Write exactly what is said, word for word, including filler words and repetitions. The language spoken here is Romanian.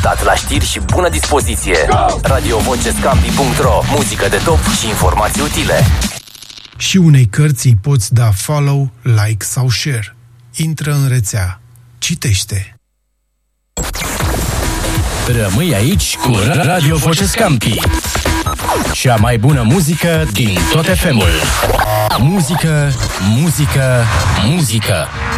conectat la știri și bună dispoziție. radio voce scampi punct ro. Muzică de top și informații utile. Și unei cărți îi poți da follow, like sau share. Intră în rețea. Citește. Rămâi aici cu Radio Voce Scampi. Cea mai bună muzică din tot F M-ul. Muzică, muzică, muzică.